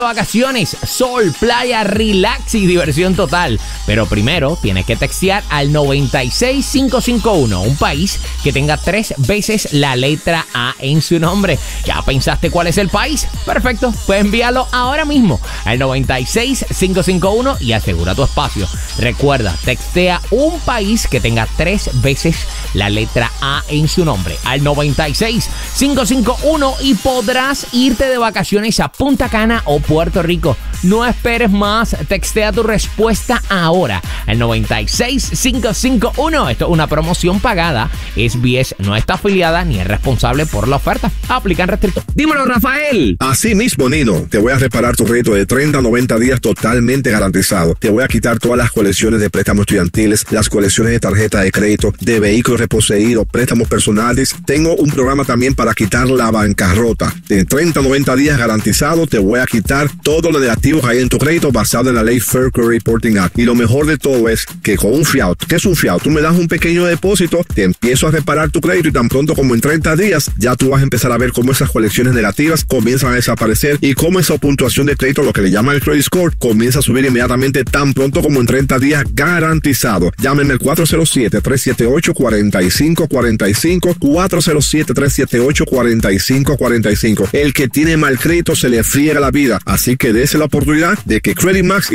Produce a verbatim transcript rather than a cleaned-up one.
Vacaciones, sol, playa, relax y diversión total. Pero primero tienes que textear al noventa y seis cinco cinco uno, un país que tenga tres veces la letra A en su nombre. ¿Ya pensaste cuál es el país? Perfecto, pues envíalo ahora mismo al noventa y seis cinco cinco uno y asegura tu espacio. Recuerda, textea un país que tenga tres veces la letra A en su nombre al noventa y seis cinco cinco uno y podrás irte de vacaciones a Punta Cana o Puerto Rico. No esperes más, textea tu respuesta ahora al noventa y seis cinco cinco uno. Esto es una promoción pagada. S B S no está afiliada ni es responsable por la oferta. Aplican restrictos. Dímelo, Rafael. Así mismo, Nino. Te voy a reparar tu crédito de treinta a noventa días totalmente garantizado. Te voy a quitar todas las colecciones de préstamos estudiantiles, las colecciones de tarjeta de crédito, de vehículos reposeídos, préstamos personales. Tengo un programa también para quitar la bancarrota. De treinta a noventa días garantizado, te voy a quitar todo lo negativo que hay en tu crédito basado en la ley Fair Credit Reporting Act. Y lo mejor de todo es que con un fiat, ¿qué es un fiat? Tú me das un pequeño depósito, te empiezo a reparar tu crédito y tan pronto como en treinta días ya tú vas a empezar a ver cómo esas colecciones negativas comienzan a desaparecer y cómo esa puntuación de crédito, lo que le llaman el credit score, comienza a subir inmediatamente tan pronto como en treinta días garantizado. Llámenme al cuatro cero siete, tres siete ocho, cuatro cinco cuatro cinco, cuatro cero siete, tres siete ocho, cuatro cinco cuatro cinco. El que tiene mal crédito se le friega la vida, así que dése la oportunidad de que Credit Max